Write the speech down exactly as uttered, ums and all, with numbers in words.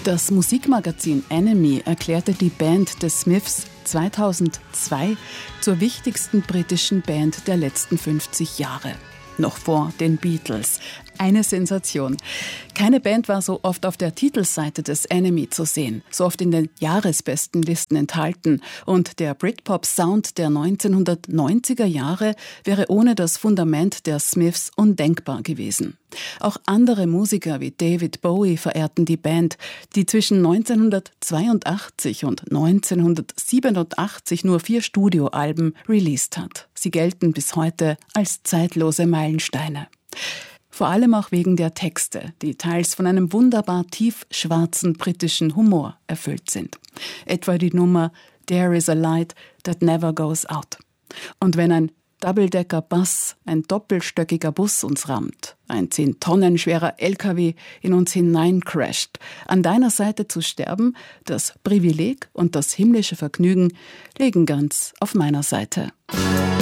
Das Musikmagazin Enemy erklärte die Band The Smiths zweitausendzwei zur wichtigsten britischen Band der letzten fünfzig Jahre. Noch vor den Beatles. Eine Sensation. Keine Band war so oft auf der Titelseite des Enemy zu sehen, so oft in den Jahresbestenlisten enthalten. Und der Britpop-Sound der neunzehnhundertneunziger Jahre wäre ohne das Fundament der Smiths undenkbar gewesen. Auch andere Musiker wie David Bowie verehrten die Band, die zwischen neunzehnhundertzweiundachtzig und neunzehnhundertsiebenundachtzig nur vier Studioalben released hat. Sie gelten bis heute als zeitlose Meilensteine. Vor allem auch wegen der Texte, die teils von einem wunderbar tiefschwarzen britischen Humor erfüllt sind. Etwa die Nummer There is a light that never goes out. Und wenn ein Doubledecker-Bus, ein doppelstöckiger Bus uns rammt, ein zehn Tonnen schwerer L K W in uns hineincrasht, an deiner Seite zu sterben, das Privileg und das himmlische Vergnügen liegen ganz auf meiner Seite.